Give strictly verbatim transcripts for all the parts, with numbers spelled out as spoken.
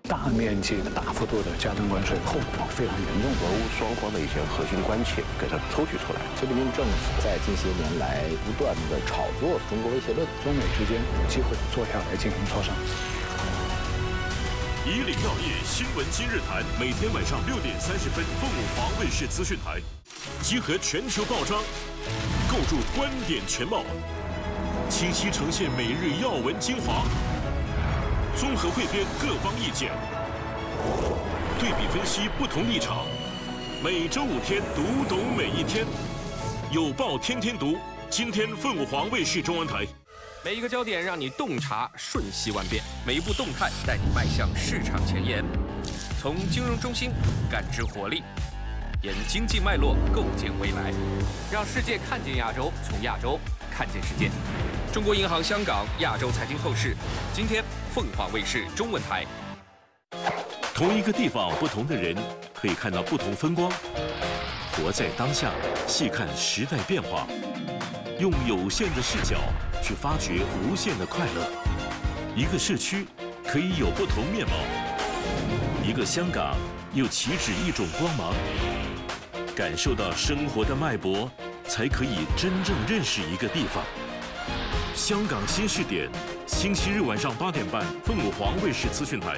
大面积的、大幅度的加征关税，后果非常严重。 俄乌双方的一些核心关切给它抽取出来。 习近平政府在近些年来不断的炒作中国威胁论， 中美之间有机会坐下来进行磋商。 以岭药业新闻今日谈，每天晚上六点三十分，凤舞华卫视资讯台，集合全球报章，构筑观点全貌，清晰呈现每日要闻精华，综合汇编各方意见，对比分析不同立场。每周五天，读懂每一天，有报天天读。今天凤舞华卫视中文台。 每一个焦点让你洞察瞬息万变，每一步动态带你迈向市场前沿。从金融中心感知活力，沿经济脉络构建未来，让世界看见亚洲，从亚洲看见世界。中国银行香港亚洲财经透视，今天凤凰卫视中文台。 同一个地方，不同的人，可以看到不同风光。活在当下，细看时代变化，用有限的视角去发掘无限的快乐。一个社区可以有不同面貌，一个香港又岂止一种光芒。感受到生活的脉搏，才可以真正认识一个地方。香港新视点，星期日晚上八点半，凤舞华卫视资讯台。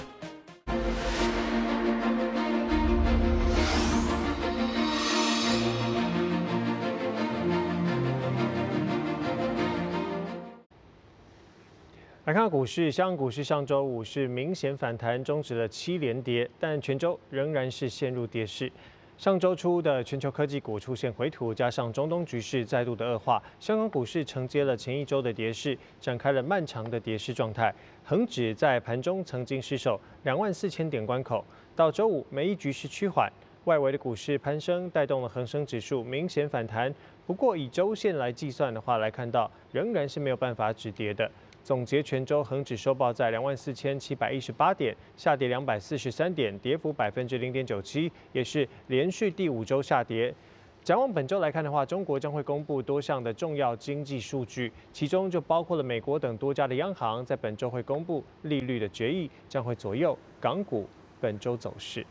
来看股市，香港股市上周五是明显反弹，终止了七连跌，但全周仍然是陷入跌势。上周初的全球科技股出现回吐，加上中东局势再度的恶化，香港股市承接了前一周的跌势，展开了漫长的跌势状态。恒指在盘中曾经失守两万四千点关口，到周五美意局势趋缓，外围的股市攀升，带动了恒生指数明显反弹。不过以周线来计算的话，来看到仍然是没有办法止跌的。总结全周，恒指收报在两万四千七百一十八点，下跌两百四十三点，跌幅百分之零点九七，也是连续第五周下跌。展望本周来看的话，中国将会公布多项的重要经济数据，其中就包括了美国等多家的央行在本周会公布利率的决议，将会左右港股本周走势。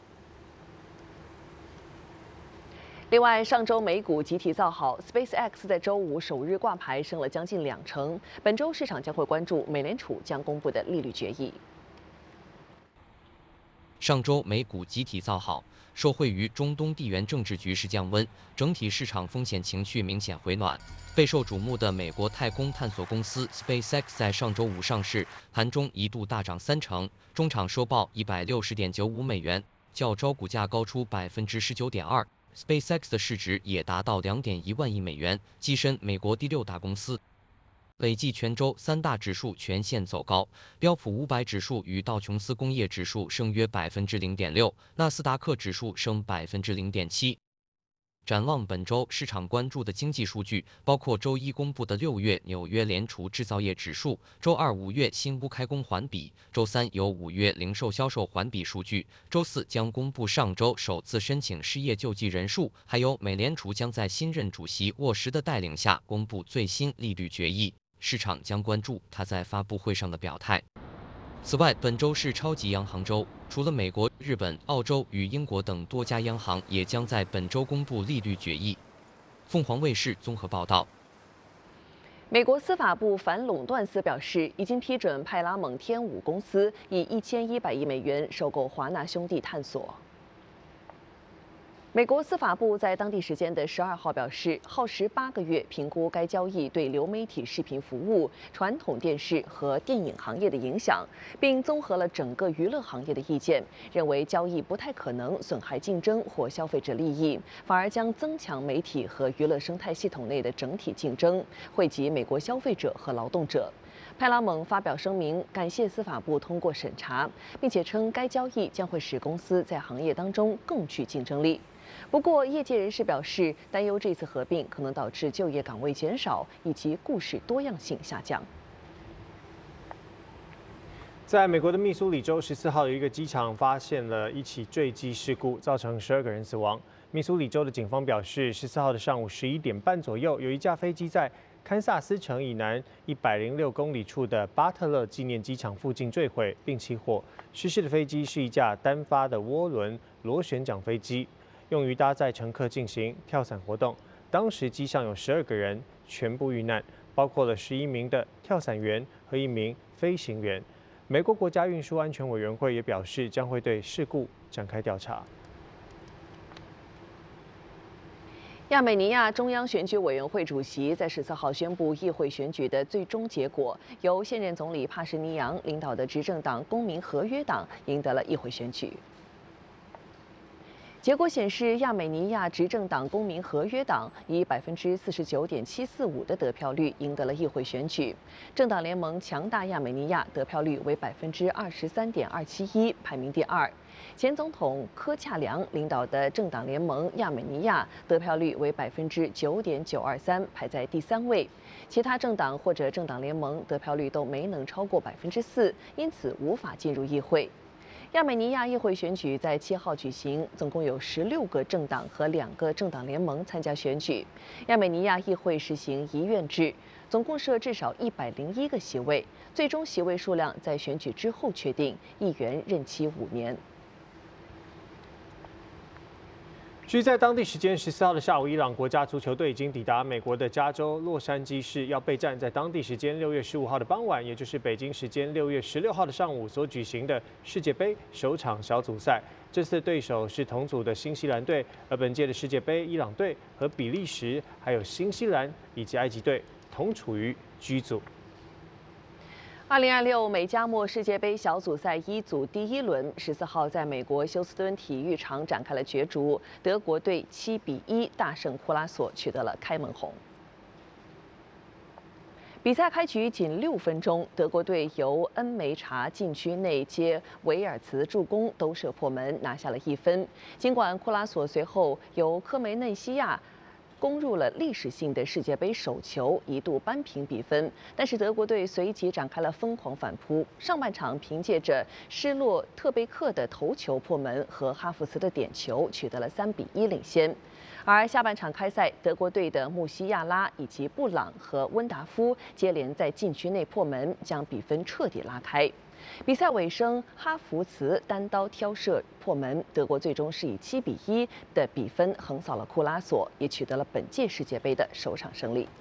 另外，上周美股集体造好 ，SpaceX 在周五首日挂牌升了将近两成。本周市场将会关注美联储将公布的利率决议。 上周美股集体造好，受惠于中东地缘政治局势降温，整体市场风险情绪明显回暖。备受瞩目的美国太空探索公司 SpaceX 在上周五上市，盘中一度大涨三成，中场收报一百六十点九五美元，较招股价高出百分之十九点二。SpaceX 的市值也达到两点一万亿美元，跻身美国第六大公司。累计全周三大指数全线走高，标普五百指数与道琼斯工业指数升约百分之零点六，纳斯达克指数升百分之零点七。展望本周市场关注的经济数据，包括周一公布的六月纽约联储制造业指数，周二五月新屋开工环比，周三有五月零售销售环比数据，周四将公布上周首次申请失业救济人数，还有美联储将在新任主席沃什的带领下公布最新利率决议，市场将关注他在发布会上的表态。此外，本周是超级央行周，除了美国、日本、澳洲与英国等多家央行也将在本周公布利率决议。凤凰卫视综合报道。 美国司法部反垄断司表示，已经批准派拉蒙天舞公司以一千一百亿美元收购华纳兄弟探索。美国司法部在当地时间的十二号表示，耗时八个月评估该交易对流媒体视频服务、传统电视和电影行业的影响，并综合了整个娱乐行业的意见，认为交易不太可能损害竞争或消费者利益，反而将增强媒体和娱乐生态系统内的整体竞争，惠及美国消费者和劳动者。派拉蒙发表声明，感谢司法部通过审查，并且称该交易将会使公司在行业当中更具竞争力。不过，业界人士表示，担忧这次合并可能导致就业岗位减少以及故事多样性下降。 在美国的密苏里州十四号有一个机场发现了一起坠机事故，造成十二个人死亡。密苏里州的警方表示，十四号的上午十一点半左右，有一架飞机在堪萨斯城以南一百零六公里处的巴特勒纪念机场附近坠毁并起火。失事的飞机是一架单发的涡轮螺旋桨飞机，用于搭载乘客进行跳伞活动。当时机上有十二个人，全部遇难，包括了十一名的跳伞员和一名飞行员。美国国家运输安全委员会也表示，将会对事故展开调查。 亚美尼亚中央选举委员会主席在十四号宣布议会选举的最终结果，由现任总理帕什尼扬领导的执政党公民合约党赢得了议会选举。结果显示，亚美尼亚执政党公民合约党以百分之四十九点七四五的得票率赢得了议会选举。政党联盟强大亚美尼亚得票率为百分之二十三点二七一，排名第二。前总统科恰良领导的政党联盟亚美尼亚得票率为百分之九点九二三，排在第三位。其他政党或者政党联盟得票率都没能超过百分之四，因此无法进入议会。亚美尼亚议会选举在七号举行，总共有十六个政党和两个政党联盟参加选举。亚美尼亚议会实行一院制，总共设至少一百零一个席位，最终席位数量在选举之后确定，议员任期五年。 至于在当地时间十四号的下午，伊朗国家足球队已经抵达美国的加州洛杉矶市，要备战在当地时间六月十五号的傍晚，也就是北京时间六月十六号的上午所举行的世界杯首场小组赛。这次的对手是同组的新西兰队，而本届的世界杯，伊朗队和比利时、还有新西兰以及埃及队同处于 G 组。 二零二六美加墨世界杯小组赛一组第一轮，十四号在美国休斯敦体育场展开了角逐，德国队七比一大胜库拉索，取得了开门红。比赛开局仅六分钟，德国队由恩梅查禁区内接维尔茨助攻都射破门，拿下了一分。尽管库拉索随后由科梅内西亚攻入了历史性的世界杯首球，一度扳平比分，但是德国队随即展开了疯狂反扑。上半场凭借着施洛特贝克的头球破门和哈弗茨的点球，取得了三比一领先。而下半场开赛，德国队的穆西亚拉以及布朗和温达夫接连在禁区内破门，将比分彻底拉开。比赛尾声，哈弗茨单刀挑射破门，德国最终是以七比一的比分横扫了库拉索，也取得了本届世界杯的首场胜利。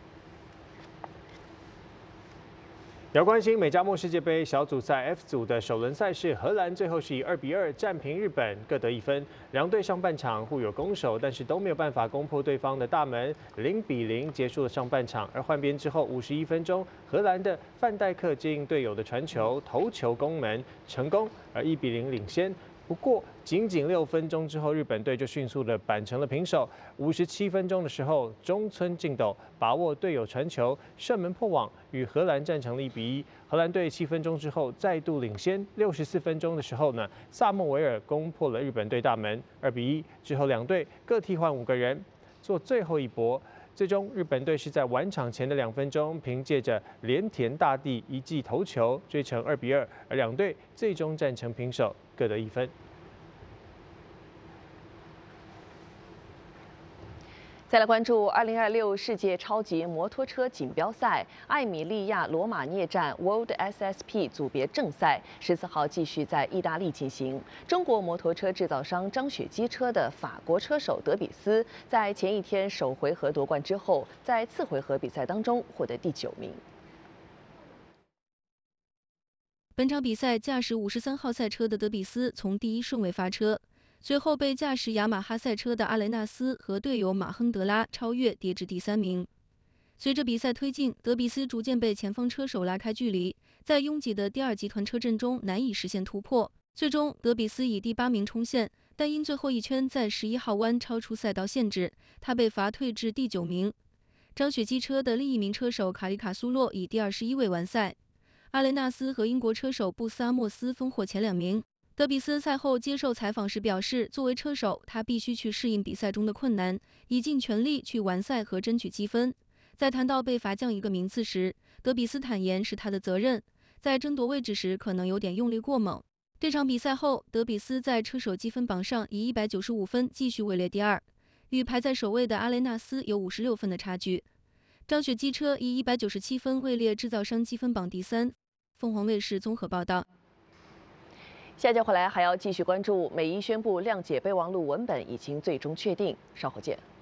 要关心美加墨世界杯小组赛 F 组的首轮赛事，荷兰最后是以二比二战平日本，各得一分。两队上半场互有攻守，但是都没有办法攻破对方的大门，零比零结束了上半场。而换边之后，五十一分钟，荷兰的范戴克接应队友的传球，头球攻门成功，而一比零领先。不过，仅仅六分钟之后，日本队就迅速的扳成了平手。五十七分钟的时候，中村敬斗把握队友传球，射门破网，与荷兰战成了一比一。荷兰队七分钟之后再度领先。六十四分钟的时候呢，萨莫维尔攻破了日本队大门，二比一。之后两队各替换五个人，做最后一搏。最终，日本队是在完场前的两分钟，凭借着连田大地一记头球追成二比二，而两队最终战成平手，各得一分。 再来关注二零二六世界超级摩托车锦标赛艾米利亚罗马涅站 World S S P 组别正赛，十四号继续在意大利进行。中国摩托车制造商张雪机车的法国车手德比斯，在前一天首回合夺冠之后，在次回合比赛当中获得第九名。 本场比赛驾驶五十三号赛车的德比斯从第一顺位发车。随后被驾驶雅马哈赛车的阿雷纳斯和队友马亨德拉超越，跌至第三名。随着比赛推进，德比斯逐渐被前方车手拉开距离，在拥挤的第二集团车阵中难以实现突破。最终，德比斯以第八名冲线，但因最后一圈在十一号弯超出赛道限制，他被罚退至第九名。张雪机车的另一名车手卡里卡苏洛以第二十一位完赛，阿雷纳斯和英国车手布斯阿莫斯分获前两名。德比斯赛后接受采访时表示，作为车手，他必须去适应比赛中的困难，以尽全力去完赛和争取积分。在谈到被罚降一个名次时，德比斯坦言是他的责任，在争夺位置时可能有点用力过猛。这场比赛后，德比斯在车手积分榜上以一百九十五分继续位列第二，与排在首位的阿雷纳斯有五十六分的差距。 昭雪机车以一百九十七分位列制造商积分榜第三。凤凰卫视综合报道。 下节回来还要继续关注，美伊宣布谅解备忘录文本已经最终确定，稍后见。